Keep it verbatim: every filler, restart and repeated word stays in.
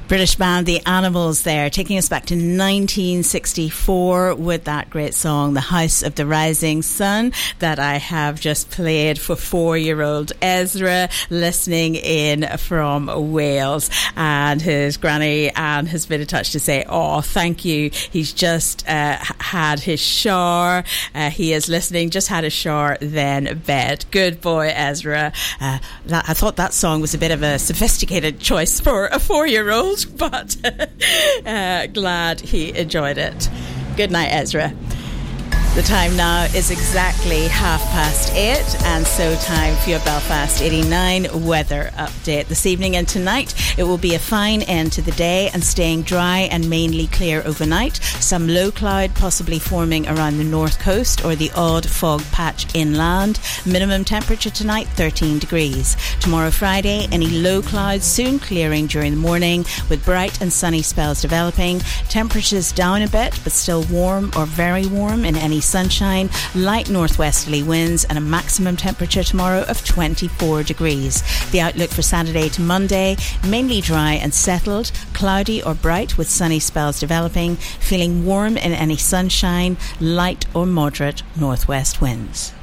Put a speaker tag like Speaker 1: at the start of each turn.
Speaker 1: British band The Animals there, taking us back to nineteen sixty-four with that great song The House of the Rising Sun that I have just played for four-year-old Ezra listening in from Wales. And his granny Anne has been in touch to say, oh, thank you. He's just uh, had his shower. Uh, he is listening, just had a shower, then bed. Good boy, Ezra. Uh, that, I thought that song was a bit of a sophisticated choice for a four-year-old, but uh, glad he enjoyed it. Good night, Ezra. The time now is exactly half past eight, and so time for your Belfast eighty-nine weather update. This evening and tonight, it will be a fine end to the day and staying dry and mainly clear overnight. Some low cloud possibly forming around the north coast or the odd fog patch inland. Minimum temperature tonight, thirteen degrees. Tomorrow, Friday, any low clouds soon clearing during the morning with bright and sunny spells developing. Temperatures down a bit, but still warm or very warm in any sunshine, light northwesterly winds and a maximum temperature tomorrow of twenty-four degrees. The outlook for Saturday to Monday, mainly dry and settled, cloudy or bright with sunny spells developing, feeling warm in any sunshine, light or moderate northwest winds.